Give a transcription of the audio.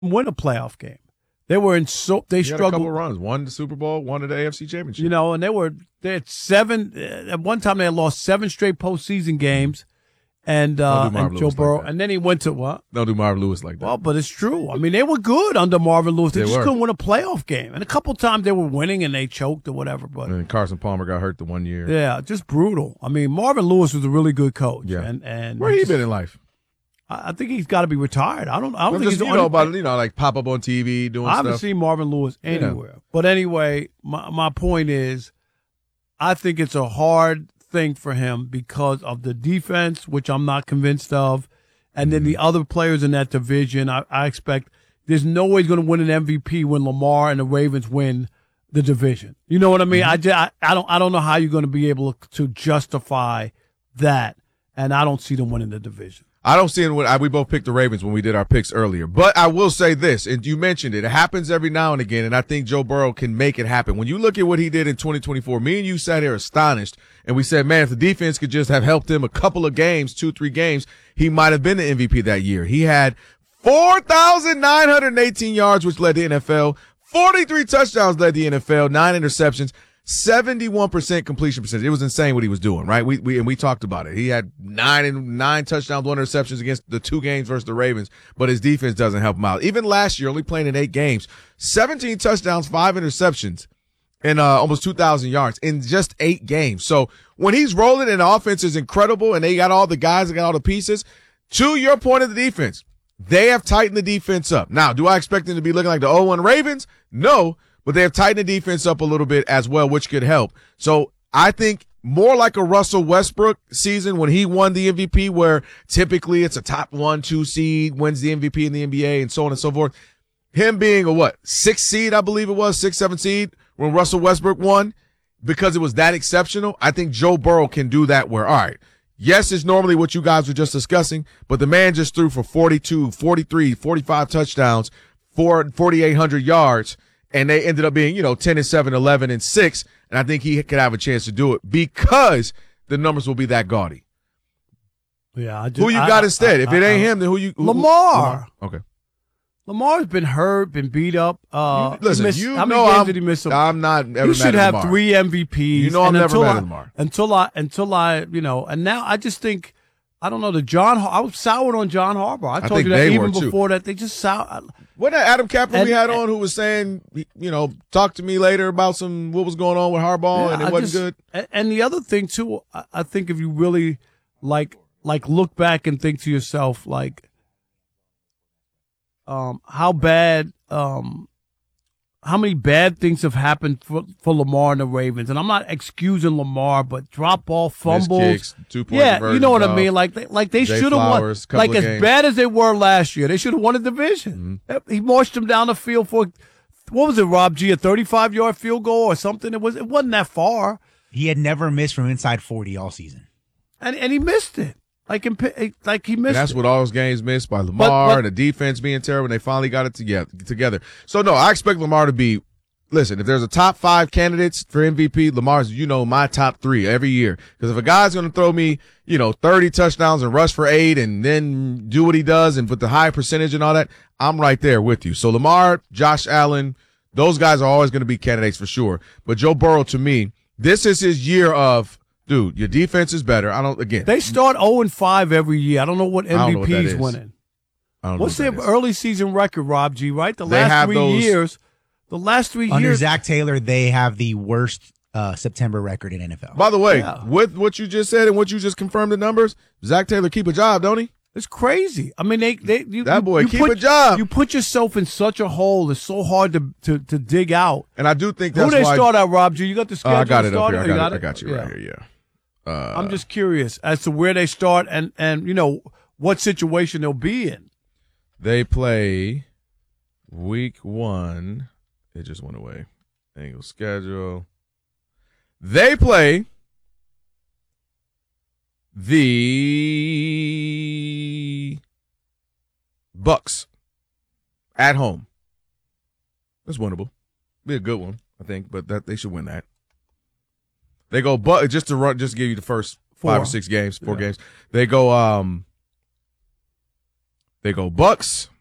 win a playoff game. They were in they struggled. Had a couple runs, won the Super Bowl, won the AFC Championship. You know, and they had 7. At one time, they had lost 7 straight postseason games. And Joe Burrow, like and then he went to what? Don't do Marvin Lewis like that. Well, but it's true. I mean, they were good under Marvin Lewis. They just couldn't win a playoff game. And a couple times they were winning and they choked or whatever. But and Carson Palmer got hurt the one year. Yeah, just brutal. I mean, Marvin Lewis was a really good coach. Yeah. And where he been in life? I think he's got to be retired. I don't think he's like pop up on TV doing stuff. I haven't seen Marvin Lewis anywhere. Yeah. But anyway, my point is, I think it's a hard thing for him because of the defense, which I'm not convinced of, and then the other players in that division. I expect there's no way he's going to win an MVP when Lamar and the Ravens win the division. You know what I mean? I don't know how you're going to be able to justify that, and I don't see them winning the division. I don't see it. We both picked the Ravens when we did our picks earlier. But I will say this, and you mentioned it. It happens every now and again, and I think Joe Burrow can make it happen. When you look at what he did in 2024, me and you sat here astonished, and we said, man, if the defense could just have helped him a couple of games, 2-3 games, he might have been the MVP that year. He had 4,918 yards, which led the NFL, 43 touchdowns led the NFL, 9 interceptions. 71% completion percentage. It was insane what he was doing, right? We talked about it. He had 9 touchdowns, 1 interceptions against the 2 games versus the Ravens, but his defense doesn't help him out. Even last year, only playing in 8 games, 17 touchdowns, 5 interceptions, and almost 2,000 yards in just 8 games. So when he's rolling and the offense is incredible and they got all the guys, they got all the pieces, to your point of the defense, they have tightened the defense up. Now, do I expect them to be looking like the 0-1 Ravens? No. But they have tightened the defense up a little bit as well, which could help. So I think more like a Russell Westbrook season when he won the MVP, where typically it's a top 1-2 seed, wins the MVP in the NBA, and so on and so forth. Him being a 6th seed, I believe it was, 6th, 7th seed when Russell Westbrook won, because it was that exceptional. I think Joe Burrow can do that where, all right, yes, it's normally what you guys were just discussing, but the man just threw for 42, 43, 45 touchdowns, 4,800 yards. And they ended up being, 10-7, 11-6. And I think he could have a chance to do it because the numbers will be that gaudy. Yeah. Who you got instead? If it ain't him, then who Lamar. Okay. Lamar's been hurt, been beat up. Listen, how many games did he miss? I'm not ever He should have Lamar. 3 MVPs. I'm never mad at Lamar. Until I, and now I just think, I don't know, I was soured on John Harbaugh. I told you that even before that. They just soured. What that Adam Kaplan we had on who was saying, talk to me later about what was going on with Harbaugh, and it wasn't good. And the other thing too, I think if you really like look back and think to yourself, how many bad things have happened for Lamar and the Ravens. And I'm not excusing Lamar, but drop ball, fumbles. Missed kicks, 2-point you know what I mean? Like they should have won. Like as bad as they were last year, they should have won a division. Mm-hmm. He marched them down the field for, what was it, Rob G, a 35-yard field goal or something? It wasn't that far. He had never missed from inside 40 all season. And he missed it. Like he missed and that's it. what all those games missed by Lamar, the defense being terrible, and they finally got it together. So, no, I expect Lamar to be, listen, if there's a top 5 candidates for MVP, Lamar's, my top 3 every year. Because if a guy's going to throw me, 30 touchdowns and rush for 8 and then do what he does and with the high percentage and all that, I'm right there with you. So, Lamar, Josh Allen, those guys are always going to be candidates for sure. But Joe Burrow, to me, this is his year of, dude, your defense is better. They start 0-5 every year. I don't know what MVP is winning. What's their early season record, Rob G, right? The last 3 years. Under Zach Taylor, they have the worst September record in NFL. By the way, with what you just said and what you just confirmed the numbers, Zach Taylor keep a job, don't he? It's crazy. I mean, that boy keep a job. You put yourself in such a hole. It's so hard to dig out. And I do think that's who they start out, Rob G. You got the schedule. I got it up here. I got you right here. Yeah. I'm just curious as to where they start and what situation they'll be in. They play week 1. It just went away. Angle schedule. They play the Bucks at home. That's winnable. Be a good one, I think, but they should win that. They go just to give you the first 4 or 6 games, 4 games. They go Bucks,